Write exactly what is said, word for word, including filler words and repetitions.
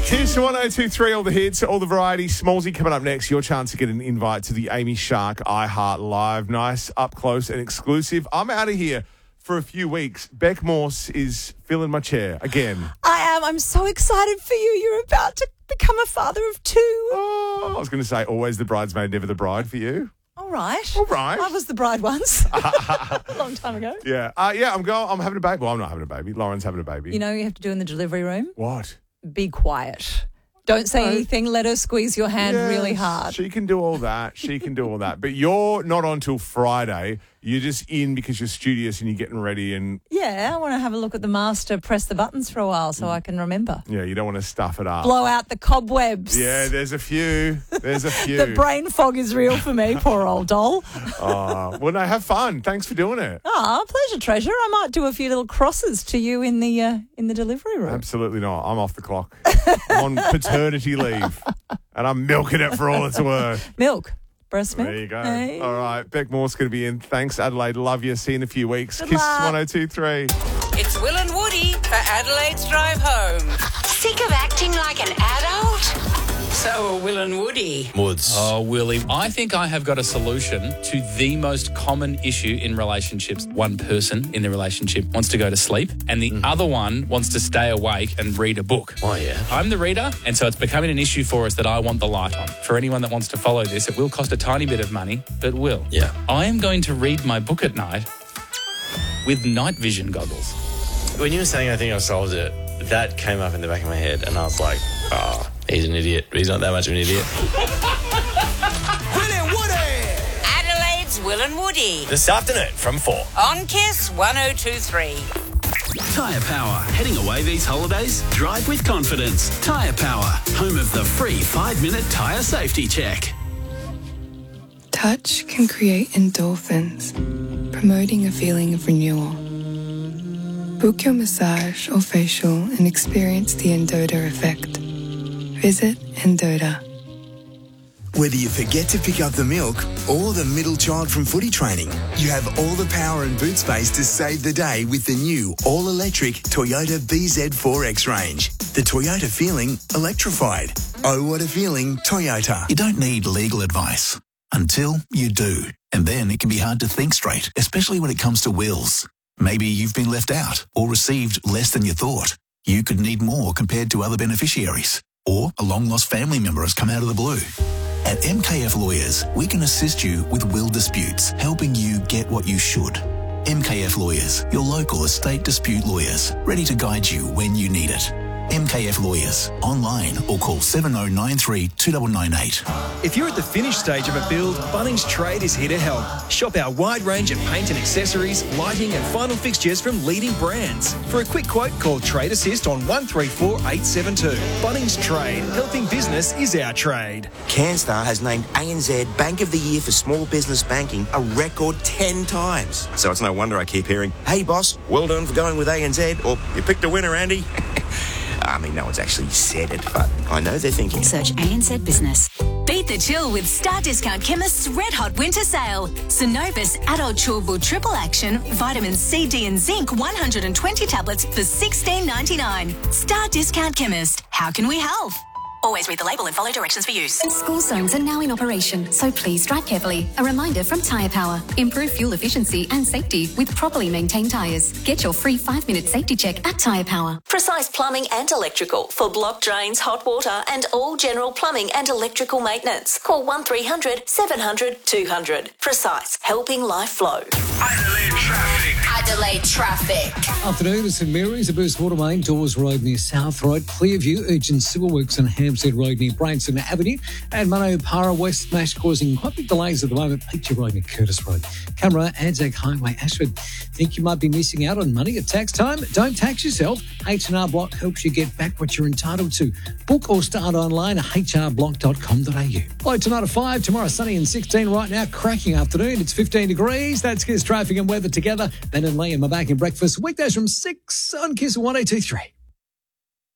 Kiss one oh two three, all the hits, all the variety. Smallsy coming up next. Your chance to get an invite to the Amy Shark iHeart Live. Nice, up close and exclusive. I'm out of here for a few weeks. Beck Morse is filling my chair again. I am. I'm so excited for you. You're about to become a father of two. Oh, I was going to say always the bridesmaid, never the bride for you. All right. All right. I was the bride once. a long time ago. Yeah. Uh, yeah, I'm going. I'm having a baby. Well, I'm not having a baby. Lauren's having a baby. You know what you have to do in the delivery room? What? Be quiet. Don't say No. anything. Let her squeeze your hand Yes, really hard. She can do all that. She can do all that. But you're not on till Friday. You're just in because you're studious and you're getting ready and... Yeah, I want to have a look at the master, press the buttons for a while so I can remember. Yeah, you don't want to stuff it up. Blow out the cobwebs. Yeah, there's a few. There's a few. The brain fog is real for me, poor old doll. Oh, well, no, have fun. Thanks for doing it. Ah, pleasure, treasure. I might do a few little crosses to you in the uh, in the delivery room. Absolutely not. I'm off the clock. I'm on paternity leave and I'm milking it for all it's worth. Milk. Breast milk. There you go. Hey. All right. Beck Morse going to be in. Thanks, Adelaide. Love you. See you in a few weeks. Good Kiss luck. one oh two three. It's Will and Woody for Adelaide's Drive Home. Sick of acting like an adult? So are Will and Woody. Woods. Oh, Willie, I think I have got a solution to the most common issue in relationships. One person in the relationship wants to go to sleep and the other one wants to stay awake and read a book. Oh, yeah. I'm the reader, and so it's becoming an issue for us that I want the light on. For anyone that wants to follow this, it will cost a tiny bit of money, but will. Yeah. I am going to read my book at night with night vision goggles. When you were saying I think I solved it, that came up in the back of my head and I was like, oh, he's an idiot. He's not that much of an idiot. Will and Woody. Adelaide's Will and Woody. This afternoon from four. On Kiss one oh two three. Tyre Power. Heading away these holidays? Drive with confidence. Tyre Power. Home of the free five-minute tyre safety check. Touch can create endorphins, promoting a feeling of renewal. Book your massage or facial and experience the Endota effect. Visit Endota. Whether you forget to pick up the milk or the middle child from footy training, you have all the power and boot space to save the day with the new all-electric Toyota B Z four X range. The Toyota feeling electrified. Oh, what a feeling, Toyota. You don't need legal advice until you do. And then it can be hard to think straight, especially when it comes to wills. Maybe you've been left out or received less than you thought. You could need more compared to other beneficiaries. Or a long-lost family member has come out of the blue. At M K F Lawyers, we can assist you with will disputes, helping you get what you should. M K F Lawyers, your local estate dispute lawyers, ready to guide you when you need it. M K F Lawyers, online or call seven oh nine three, two nine nine eight. If you're at the finished stage of a build, Bunnings Trade is here to help. Shop our wide range of paint and accessories, lighting and final fixtures from leading brands. For a quick quote, call Trade Assist on one three four eight seven two. Bunnings Trade, helping business is our trade. CanStar has named A N Z Bank of the Year for Small Business Banking a record ten times. So it's no wonder I keep hearing, hey boss, well done for going with A N Z, or you picked a winner, Andy. I mean, no one's actually said it, but I know they're thinking. Search A N Z Business. Beat the chill with Star Discount Chemist's Red Hot Winter Sale. Synovus Adult Chewable Triple Action, Vitamin C, D and Zinc one hundred twenty tablets for sixteen ninety-nine. Star Discount Chemist. How can we help? Always read the label and follow directions for use. School zones are now in operation, so please drive carefully. A reminder from Tyre Power. Improve fuel efficiency and safety with properly maintained tyres. Get your free five-minute safety check at Tyre Power. Precise Plumbing and Electrical for block drains, hot water and all general plumbing and electrical maintenance. Call one three hundred, seven hundred, two hundred. Precise, helping life flow. Adelaide traffic. Adelaide traffic. Afternoon at St Mary's, Abuse Water Main, Dawes Road near South Road, Clearview, urgent civil works on Hampstead Road near Branson Avenue, and Manopara West Smash causing quite big delays at the moment, Peachy Road near Curtis Road. Camera, Anzac Highway, Ashford. Think you might be missing out on money at tax time? Don't tax yourself. H and R Block helps you get back what you're entitled to. Book or start online at h r block dot com dot a u. Hello, tonight at five, tomorrow sunny and sixteen, right now cracking afternoon. It's fifteen degrees. That's Kiss Traffic and Weather together. Ben and Liam are back in breakfast weekdays from six on Kiss one oh two three.